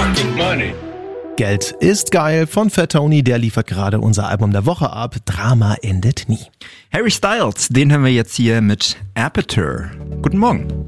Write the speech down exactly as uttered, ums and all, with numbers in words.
fucking money. Geld ist geil von Fat Tony, der liefert gerade unser Album der Woche ab. Drama endet nie. Harry Styles, den hören wir jetzt hier mit Aperture. Guten Morgen.